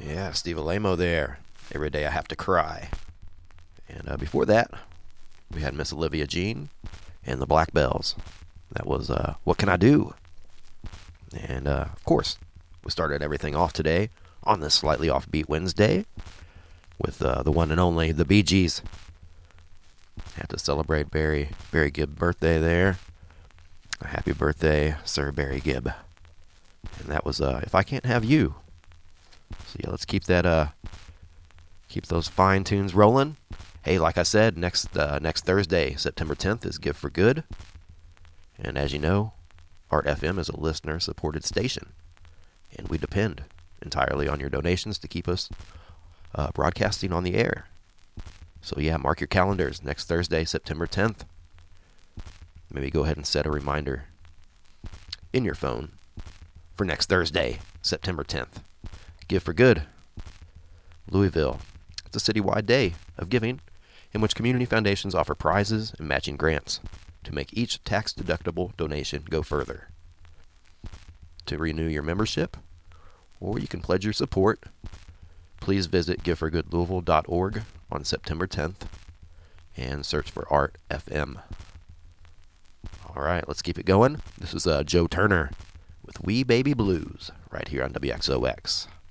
Yeah, Steve Alamo there. Every Day I Have to Cry. And before that, we had Miss Olivia Jean and the Black Bells. That was What Can I Do? And of course, we started everything off today on this slightly offbeat Wednesday with the one and only the Bee Gees. Had to celebrate Barry Gibb birthday there. A happy birthday, Sir Barry Gibb. And that was If I Can't Have You. So yeah, let's keep that keep those fine tunes rolling. Hey, like I said, next Thursday, September 10th, is Give for Good. And as you know, Art FM is a listener-supported station, and we depend entirely on your donations to keep us broadcasting on the air. So yeah, mark your calendars. Next Thursday, September 10th. Maybe go ahead and set a reminder in your phone for next Thursday, September 10th. Give for Good, Louisville. It's a citywide day of giving in which community foundations offer prizes and matching grants to make each tax-deductible donation go further. To renew your membership, or you can pledge your support, please visit giveforgoodlouisville.org on September 10th and search for Art FM. All right, let's keep it going. This is Joe Turner with Wee Baby Blues right here on WXOX.